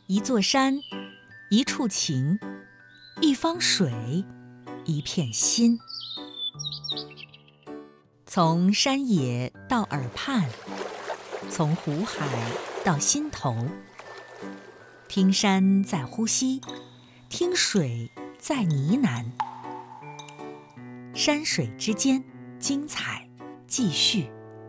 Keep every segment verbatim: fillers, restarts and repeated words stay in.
一座山，一处情，一方水，一片心。从山野到耳畔，从湖海到心头，听山在呼吸，听水在呢喃。山水之间，精彩继续。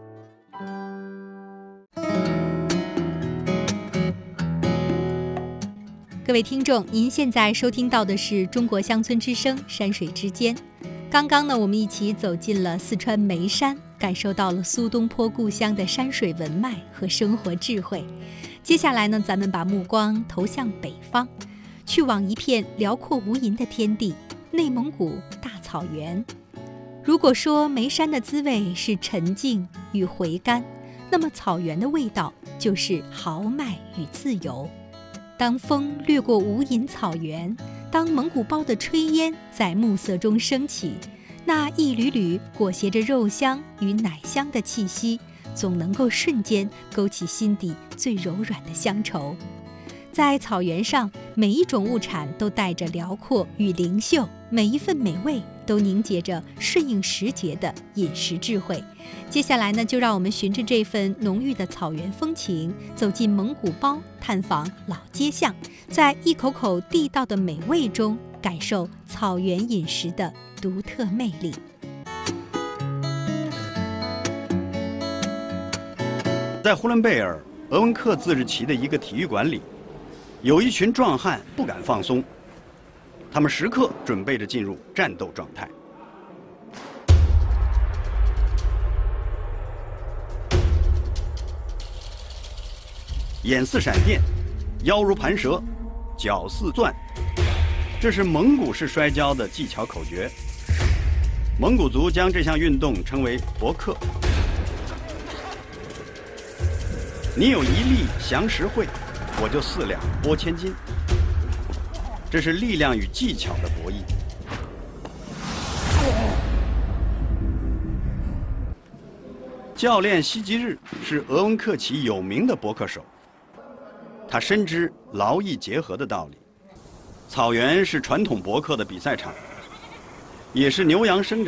各位听众，您现在收听到的是中国乡村之声山水之间。刚刚呢，我们一起走进了四川眉山，感受到了苏东坡故乡的山水文脉和生活智慧。接下来呢，咱们把目光投向北方，去往一片辽阔无垠的天地——内蒙古大草原。如果说眉山的滋味是沉静与回甘，那么草原的味道就是豪迈与自由。当风掠过无垠草原，当蒙古包的炊烟在暮色中升起，那一缕缕裹挟着肉香与奶香的气息，总能够瞬间勾起心底最柔软的乡愁。在草原上，每一种物产都带着辽阔与灵秀，每一份美味都凝结着顺应时节的饮食智慧。接下来呢，就让我们循着这份浓郁的草原风情，走进蒙古包，探访老街巷，在一口口地道的美味中，感受草原饮食的独特魅力。 在呼伦贝尔鄂温克自治旗的一个体育馆里，有一群壮汉不敢放松，他们时刻准备着进入战斗状态。眼似闪电，腰如盘蛇，脚似钻，这是蒙古式摔跤的技巧口诀。蒙古族将这项运动称为搏克。你有一力降十会，我就四两拨千斤。这是力量与技巧的博弈。教练西吉日是鄂温克旗有名的搏克手，他深知劳逸结合的道理。草原是传统搏克的比赛场，也是牛羊生长